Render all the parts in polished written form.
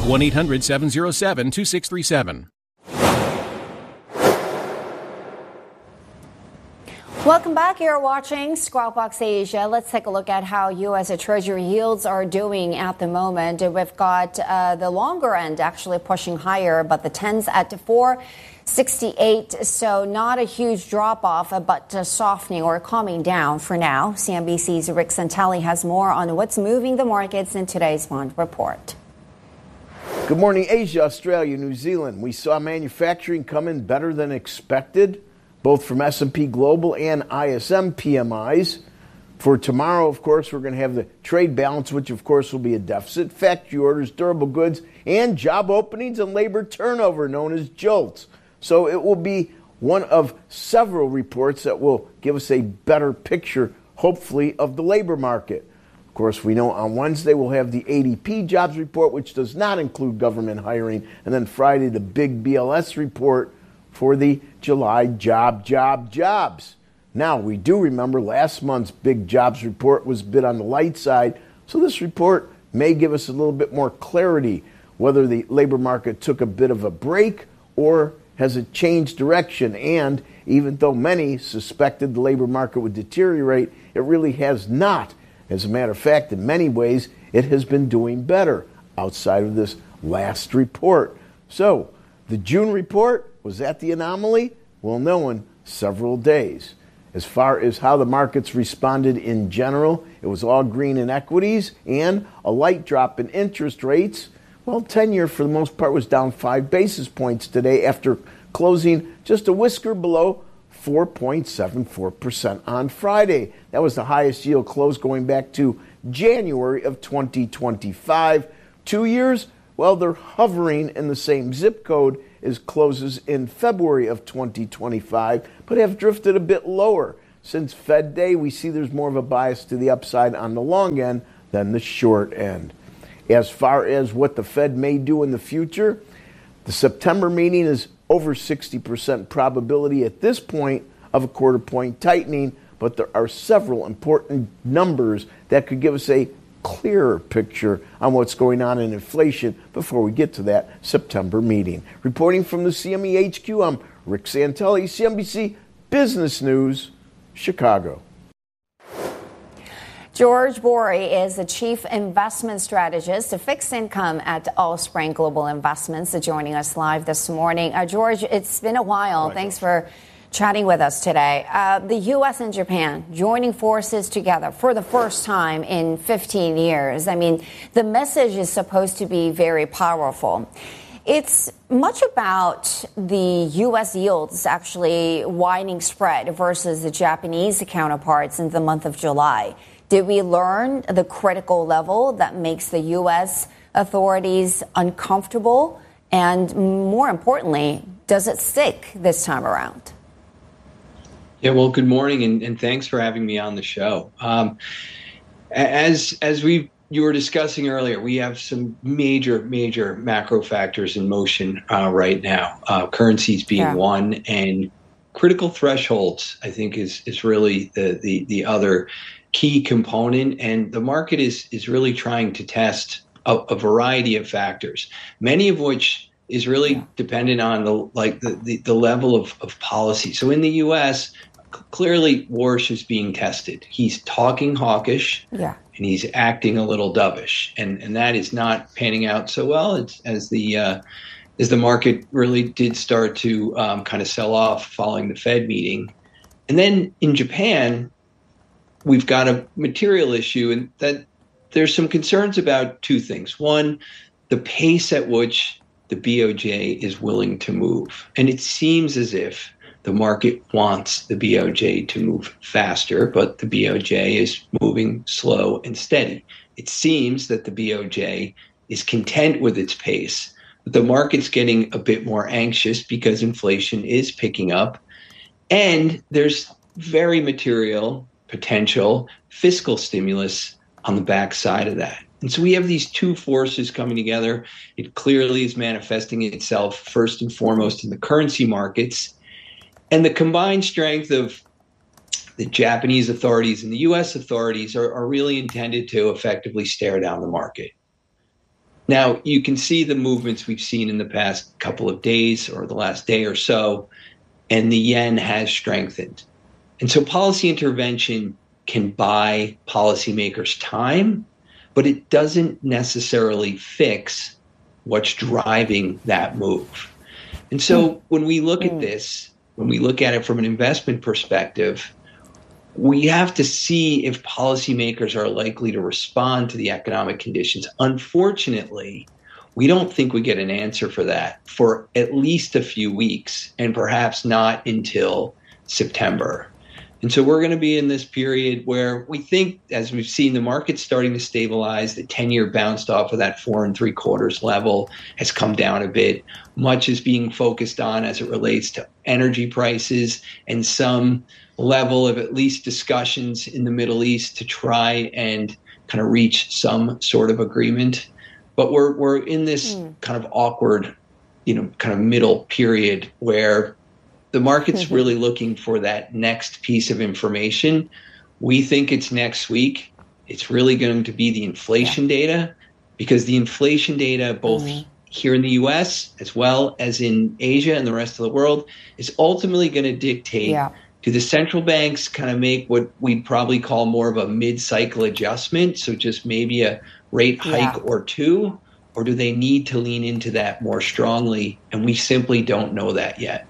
1-800-707-2637. Welcome back. You're watching Squawk Box Asia. Let's take a look at how U.S. Treasury yields are doing at the moment. We've got the longer end actually pushing higher, but the 10s at 4.68. So not a huge drop off, but softening or calming down for now. CNBC's Rick Santelli has more on what's moving the markets in today's Bond Report. Good morning, Asia, Australia, New Zealand. We saw manufacturing come in better than expected, both from S&P Global and ISM PMIs. For tomorrow, of course, we're going to have the trade balance, which, of course, will be a deficit, factory orders, durable goods, and job openings and labor turnover, known as JOLTS. So it will be one of several reports that will give us a better picture, hopefully, of the labor market. Of course, we know on Wednesday we'll have the ADP jobs report, which does not include government hiring, and then Friday the big BLS report for the July jobs. Now, we do remember last month's big jobs report was a bit on the light side, so this report may give us a little bit more clarity whether the labor market took a bit of a break or has it changed direction. And even though many suspected the labor market would deteriorate, it really has not. As a matter of fact, in many ways, it has been doing better outside of this last report. So, the June report, was that the anomaly? We'll know in several days. As far as how the markets responded in general, it was all green in equities and a light drop in interest rates. Well, 10-year for the most part was down 5 basis points today after closing just a whisker below 4.74% on Friday. That was the highest yield close going back to January of 2025. 2 years, well, they're hovering in the same zip code as closes in February of 2025, but have drifted a bit lower. Since Fed Day, we see there's more of a bias to the upside on the long end than the short end. As far as what the Fed may do in the future, the September meeting is over 60% probability at this point of a quarter point tightening, but there are several important numbers that could give us a clearer picture on what's going on in inflation before we get to that September meeting. Reporting from the CME HQ, I'm Rick Santelli, CNBC Business News, Chicago. George Bory is the Chief Investment Strategist of Fixed Income at Allspring Global Investments, joining us live this morning. George, it's been a while. Thanks for chatting with us today. The U.S. and Japan joining forces together for the first time in 15 years. I mean, the message is supposed to be very powerful. It's much about the U.S. yields actually widening spread versus the Japanese counterparts in the month of July. Did we learn the critical level that makes the U.S. authorities uncomfortable? And more importantly, does it stick this time around? Yeah, well, good morning, and thanks for having me on the show. As you were discussing earlier, we have some major macro factors in motion right now. Currencies being one, and critical thresholds, I think, is really the other key component, and the market is really trying to test a variety of factors, many of which is really dependent on the level of policy. So in the U.S., clearly Warsh is being tested. He's talking hawkish, and he's acting a little dovish, and that is not panning out so well as the market really did start to kind of sell off following the Fed meeting. And then in Japan, we've got a material issue, and that there's some concerns about two things. One, the pace at which the BOJ is willing to move. And it seems as if the market wants the BOJ to move faster, but the BOJ is moving slow and steady. It seems that the BOJ is content with its pace, but the market's getting a bit more anxious because inflation is picking up, and there's very material potential fiscal stimulus on the backside of that. And so we have these two forces coming together. It clearly is manifesting itself first and foremost in the currency markets, and the combined strength of the Japanese authorities and the U.S. authorities are really intended to effectively stare down the market. Now, you can see the movements we've seen in the past couple of days or the last day or so, and the yen has strengthened. And so policy intervention can buy policymakers time, but it doesn't necessarily fix what's driving that move. And so when we look at this, when we look at it from an investment perspective, we have to see if policymakers are likely to respond to the economic conditions. Unfortunately, we don't think we get an answer for that for at least a few weeks, and perhaps not until September. And so we're going to be in this period where we think, as we've seen, the market's starting to stabilize. The 10-year bounced off of that 4 3/4 level, has come down a bit. Much is being focused on as it relates to energy prices and some level of at least discussions in the Middle East to try and kind of reach some sort of agreement. But we're in this kind of awkward, kind of middle period where the market's really looking for that next piece of information. We think it's next week. It's really going to be the inflation data, because the inflation data, both here in the U.S. as well as in Asia and the rest of the world, is ultimately going to dictate do the central banks kind of make what we'd probably call more of a mid-cycle adjustment, so just maybe a rate hike or two, or do they need to lean into that more strongly? And we simply don't know that yet.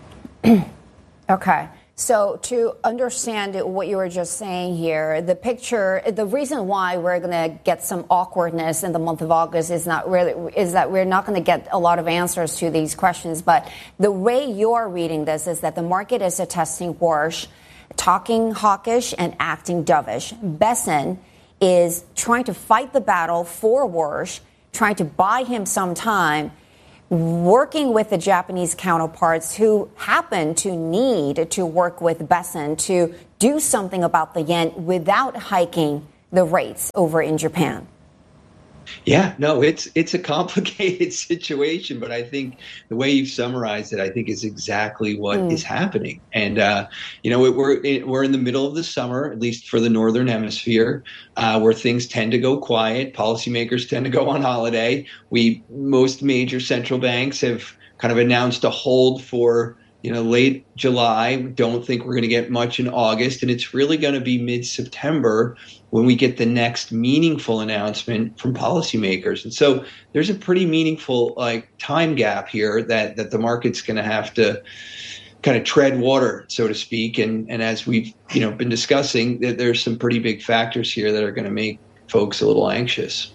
Okay. So to understand what you were just saying here, the picture, the reason why we're going to get some awkwardness in the month of August is that we're not going to get a lot of answers to these questions. But the way you're reading this is that the market is attesting Warsh, talking hawkish and acting dovish. Bessent is trying to fight the battle for Warsh, trying to buy him some time, working with the Japanese counterparts who happen to need to work with Bessent to do something about the yen without hiking the rates over in Japan. Yeah, no, it's a complicated situation, but I think the way you've summarized it, I think is exactly what is happening. And, we're in the middle of the summer, at least for the Northern Hemisphere, where things tend to go quiet. Policymakers tend to go on holiday. Most major central banks have kind of announced a hold for late July. Don't think we're going to get much in August. And it's really going to be mid-September when we get the next meaningful announcement from policymakers. And so there's a pretty meaningful time gap here that the market's going to have to kind of tread water, so to speak. And as we've been discussing, there's some pretty big factors here that are going to make folks a little anxious.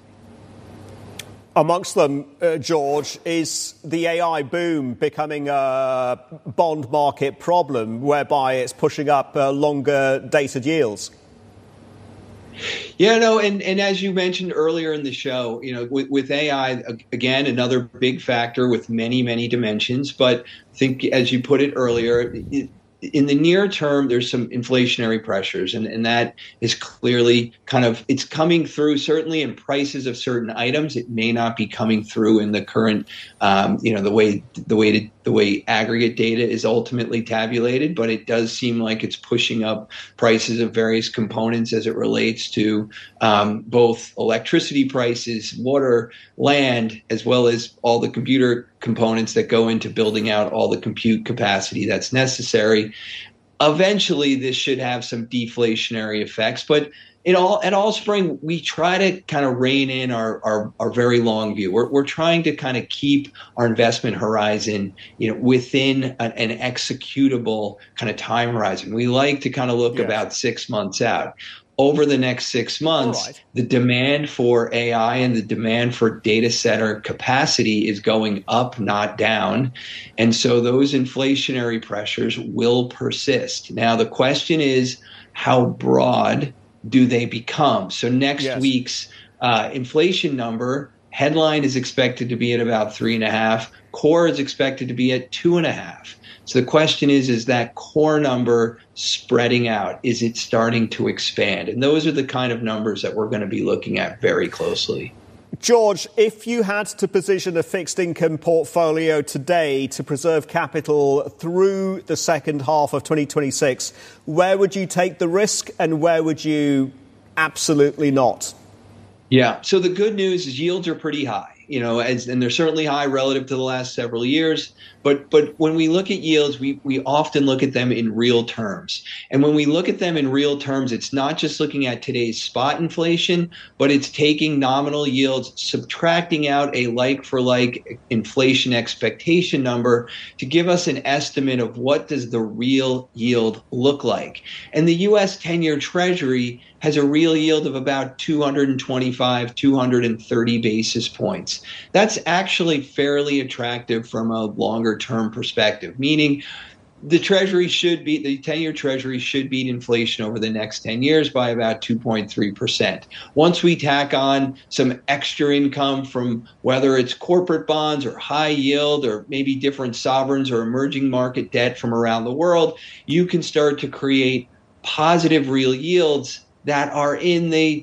Amongst them, George, is the AI boom becoming a bond market problem whereby it's pushing up longer dated yields? Yeah, no, and as you mentioned earlier in the show, with AI, again, another big factor with many, many dimensions. But I think, as you put it earlier, in the near term, there's some inflationary pressures, and that is clearly it's coming through certainly in prices of certain items. It may not be coming through in the current, the way aggregate data is ultimately tabulated, but it does seem like it's pushing up prices of various components as it relates to both electricity prices, water, land, as well as all the computer components that go into building out all the compute capacity that's necessary. Eventually, this should have some deflationary effects, but at Allspring, we try to kind of rein in our very long view. We're trying to kind of keep our investment horizon, within an executable kind of time horizon. We like to kind of look about 6 months out. Over the next 6 months, the demand for AI and the demand for data center capacity is going up, not down. And so those inflationary pressures will persist. Now, the question is, how broad do they become? So next week's inflation number, headline is expected to be at about 3.5. Core is expected to be at 2.5. So the question is that core number spreading out? Is it starting to expand? And those are the kind of numbers that we're going to be looking at very closely. George, if you had to position a fixed income portfolio today to preserve capital through the second half of 2026, where would you take the risk and where would you absolutely not? Yeah. So the good news is yields are pretty high, and they're certainly high relative to the last several years. But when we look at yields, we often look at them in real terms. And when we look at them in real terms, it's not just looking at today's spot inflation, but it's taking nominal yields, subtracting out a like-for-like inflation expectation number to give us an estimate of what does the real yield look like. And the U.S. 10-year Treasury has a real yield of about 225, 230 basis points. That's actually fairly attractive from a longer-term perspective, meaning the 10-year Treasury should beat inflation over the next 10 years by about 2.3%. Once we tack on some extra income from whether it's corporate bonds or high yield or maybe different sovereigns or emerging market debt from around the world, you can start to create positive real yields that are in the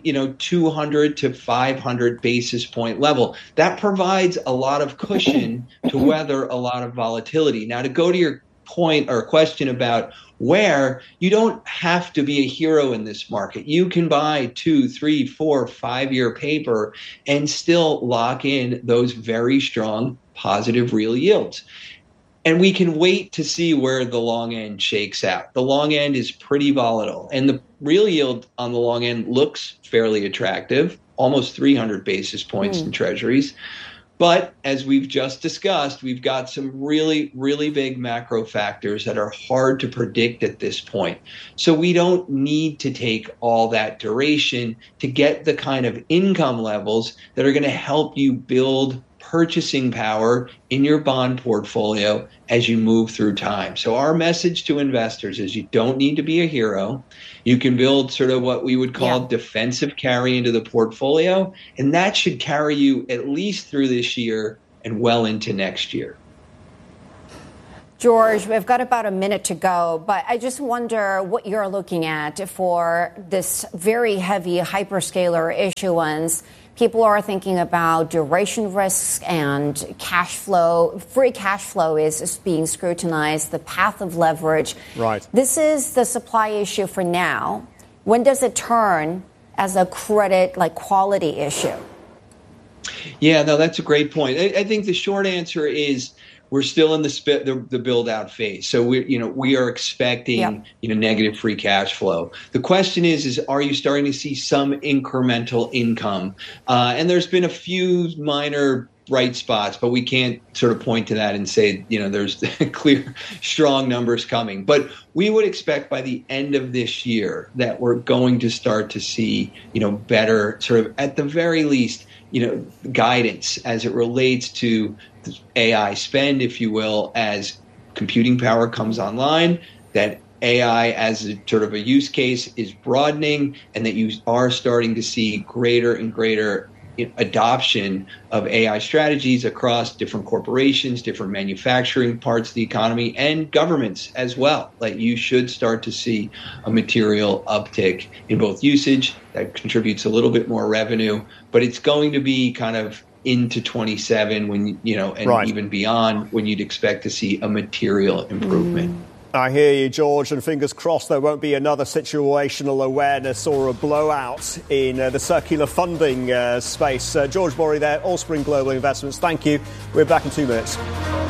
200 to 500 basis point level. That provides a lot of cushion to weather a lot of volatility. Now, to go to your point or question about where, you don't have to be a hero in this market. You can buy 2, 3, 4, 5-year paper and still lock in those very strong positive real yields. And we can wait to see where the long end shakes out. The long end is pretty volatile, and the real yield on the long end looks fairly attractive, almost 300 basis points in treasuries. But as we've just discussed, we've got some really, really big macro factors that are hard to predict at this point. So we don't need to take all that duration to get the kind of income levels that are going to help you build purchasing power in your bond portfolio as you move through time. So our message to investors is you don't need to be a hero. You can build sort of what we would call defensive carry into the portfolio, and that should carry you at least through this year and well into next year. George, we've got about a minute to go, but I just wonder what you're looking at for this very heavy hyperscaler issuance. People are thinking about duration risks and cash flow. Free cash flow is being scrutinized, the path of leverage. Right. This is the supply issue for now. When does it turn as a credit, quality issue? Yeah, no, that's a great point. I think the short answer is we're still in the build out phase. So we are expecting negative free cash flow. The question is are you starting to see some incremental income? And there's been a few minor bright spots, but we can't sort of point to that and say, there's clear, strong numbers coming. But we would expect by the end of this year that we're going to start to see, better sort of at the very least, guidance as it relates to AI spend, if you will, as computing power comes online, that AI as a sort of a use case is broadening, and that you are starting to see greater and greater adoption of AI strategies across different corporations, different manufacturing parts of the economy, and governments as well. You should start to see a material uptick in both usage that contributes a little bit more revenue, but it's going to be kind of into 27 when, and even beyond when you'd expect to see a material improvement. I hear you, George, and fingers crossed there won't be another situational awareness or a blowout in the circular funding space. George Bory there, Allspring Global Investments. Thank you. We're back in 2 minutes.